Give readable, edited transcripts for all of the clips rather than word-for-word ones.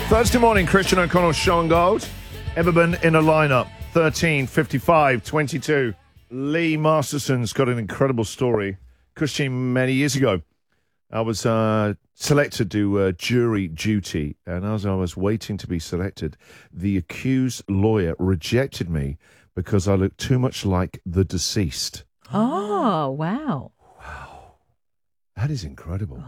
Thursday morning, Christian O'Connell, Show and Gold. Ever been in a lineup? 13, 55, 22. Lee Masterson's got an incredible story. Christian, many years ago, I was selected to do jury duty, and as I was waiting to be selected, the accused lawyer rejected me because I looked too much like the deceased. Oh, wow. That is incredible.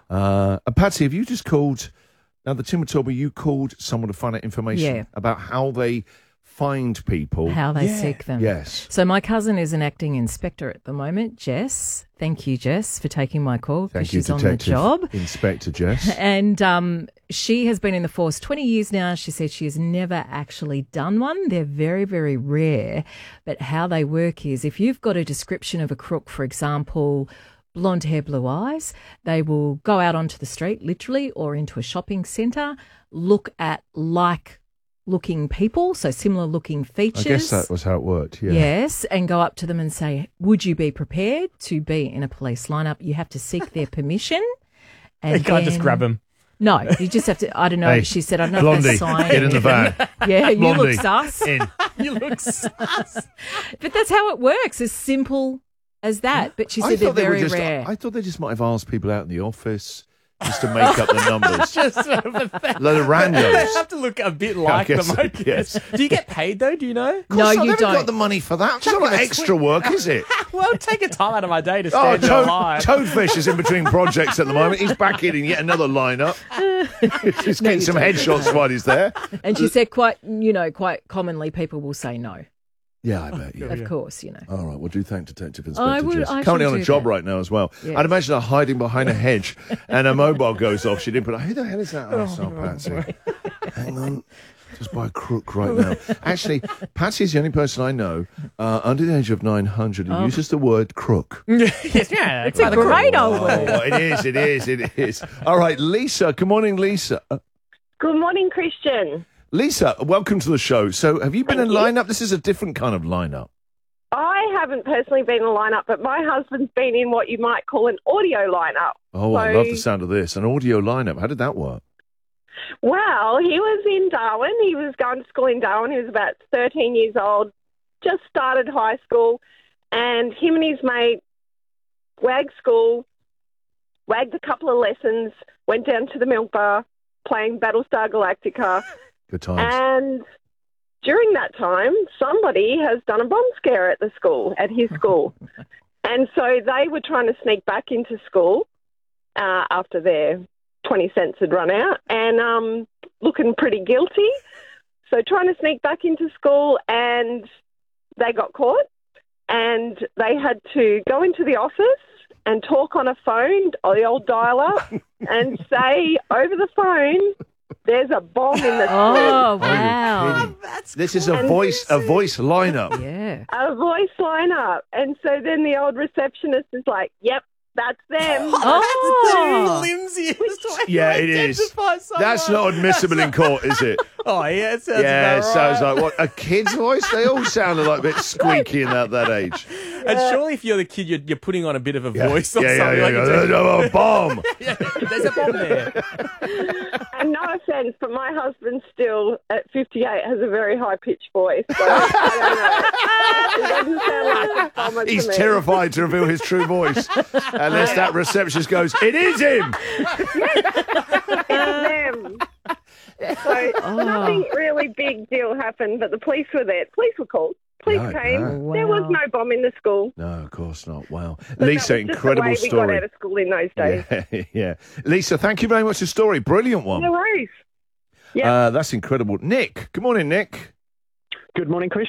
Patsy, have you just called... Now, the Tim told me you called someone to find out information about how they find people. How they seek them. Yes. So my cousin is an acting inspector at the moment, Jess. Thank you, Jess, for taking my call because she's on the job. Inspector Jess. And she has been in the force 20 years now. She said she has never actually done one. They're very, very rare. But how they work is if you've got a description of a crook, for example, blonde hair, blue eyes, they will go out onto the street, literally, or into a shopping centre, look at like-looking people, so similar-looking features. I guess that was how it worked, yeah. Yes, and go up to them and say, would you be prepared to be in a police lineup? You have to seek their permission. And you can't just grab them. No, you just have to, I don't know, Hey, she said, I don't know Blondie, if they sign. get in the van. Yeah, you Blondie, look sus. in. You look sus. But that's how it works, as simple as that. But she said they're very rare. I thought they just might have asked people out in the office just to make up the numbers. Just sort of a Load of They randos. have to look a bit like guess them, so, I guess. yes. Do you get paid, though? Do you know? No, I've you never don't. got the money for that. It's not extra work, is it? Well, take a time out of my day to stand in line. Toadfish is in between projects at the moment. He's back in yet another lineup. He's getting some headshots while he's there. And she said quite commonly people will say no. Yeah, I bet you. Of course, you know. All right, well, do thank Detective Inspector I Jess. should Currently on a do job that. right now as well. Yes. I'd imagine her hiding behind a hedge and her mobile goes off. She didn't put, who the hell is that arsehole, Patsy? Hang on. Just by a crook right now. Actually, Patsy's the only person I know under the age of 900 who uses the word crook. Yes, yeah. It's a great old word. Oh, it is. All right, Lisa. Good morning, Lisa. Good morning, Christian. Lisa, welcome to the show. So have you been in lineup? This is a different kind of lineup. I haven't personally been in a lineup, but my husband's been in what you might call an audio lineup. Oh, I love the sound of this. An audio lineup. How did that work? Well, he was in Darwin. He was going to school in Darwin. He was about 13 years old, just started high school, and him and his mate wagged school, wagged a couple of lessons, went down to the milk bar, playing Battlestar Galactica. Good times. And during that time, somebody has done a bomb scare at his school. And so they were trying to sneak back into school after their 20 cents had run out and looking pretty guilty. So trying to sneak back into school, and they got caught, and they had to go into the office and talk on a phone, or the old dial-up, and say over the phone, there's a bomb in the school. Oh, wow. This is a voice lineup. Yeah. A voice lineup. And so then the old receptionist is like, yep, that's them. Oh. Flimsiest way Yeah, to it is. identify someone. That's not admissible in court, is it? Oh, yeah, it sounds Yeah, it about sounds right. like what? A kid's voice? They all sounded like a bit squeaky in that age. And surely if you're the kid, you're putting on a bit of a voice or Yeah, something. yeah, like yeah. it's A bomb. there's a bomb there. And no offence, but my husband still, at 58, has a very high-pitched voice. So I don't know. It doesn't sound like a bomber to He's me. terrified to reveal his true voice. Unless that receptionist goes, it is him. It's them. So nothing really big deal happened, but the police were there. Police were called. Police No, came. no. There was no bomb in the school. No, of course not. Wow. But Lisa, that was just incredible the way story. we got out of school in those days. Yeah, yeah. Lisa, thank you very much for the story. Brilliant one. No worries. Yeah. That's incredible. Nick. Good morning, Nick. Good morning, Chris.